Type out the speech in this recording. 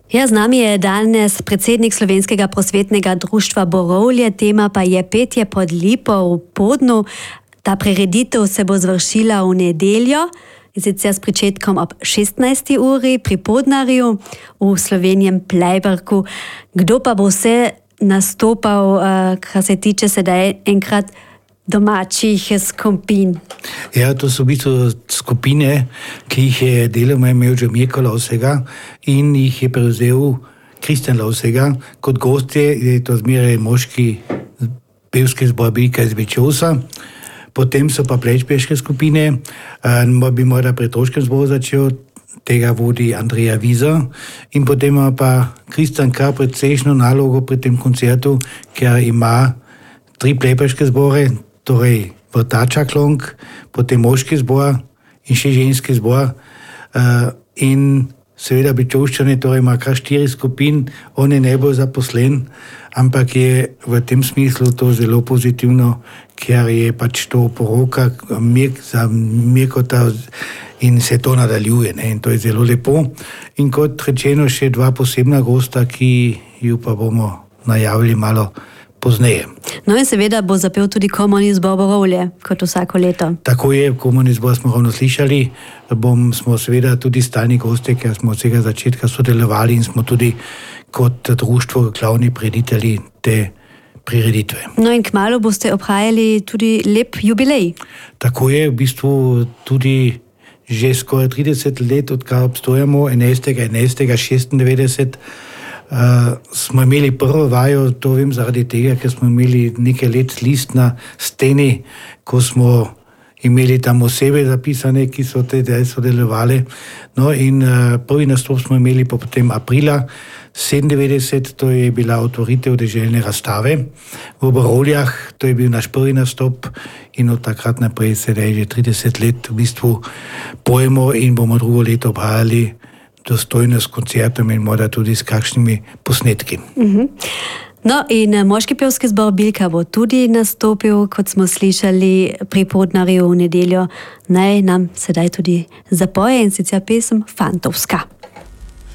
Ja, z nami je danes predsednik Slovenskega prosvetnega društva Borovlje, tema pa je Petje pod lipo v Podnu. Ta prireditev se bo zvršila v nedeljo, in sicer s pričetkom ob 16. uri pri Podnarju v Slovenjem Plejberku. Kdo pa bo vse nastopal, kar se tiče sedaj enkrat domačih skupin? Ja, to so v bistvu skupine, ki jih je deloma imel že Mirko Lausega in jih je prevzel Kristjan Lausega. Kot gostje je to zmeraj moški pevski zbor Bilka iz Bečovca. Potem so pa plečpeške skupine, bi morda pri otroškem zboru začel, tega vodi Andreja Vizer. In potem ima pa Kristjan kar precejšno nalogo pri tem koncertu, ker ima 3 plečpeške zbore, torej vrtača klonk, potem moški zbor in še ženski zbor. In seveda Bečovščane, torej ima kar 4 skupin, on je najbolj zaposlen, ampak je v tem smislu to zelo pozitivno, ker je pač to poroka za Mirkota in se to nadaljuje, ne? In to je zelo lepo. In kot rečeno, še 2 posebna gosta, ki ju pa bomo najavili malo pozneje. No in seveda bo zapel tudi komorni zbor Borovlje, kot vsako leto. Tako je, komorni zbor smo ravno slišali, smo seveda tudi stalni gosti, ker smo od vsega začetka sodelovali in smo tudi kot društvo glavni prireditelji te prireditve. No in kmalu boste obhajali tudi lep jubilej. Tako je, v bistvu tudi že skoraj 30 let, odkar obstojamo, 11.11.96, smo imeli prvo vajo, to vem zaradi tega, ker smo imeli nekaj let list na steni, ko smo imeli tam osebe zapisane, ki so tedaj sodelovali. No in prvi nastop smo imeli potem aprila 97, to je bila otvoritev deželne razstave v Borovljah, to je bil naš prvi nastop in od takrat naprej sedaj že 30 let v bistvu pojemo in bomo drugo leto obhajali dostojno s koncertom in morda tudi s kakšnimi posnetki. No in moški pevski zbor Bilka bo tudi nastopil, kot smo slišali, pri Podnarju v nedeljo. Naj nam sedaj tudi zapoje, in sicer pesem Fantovska.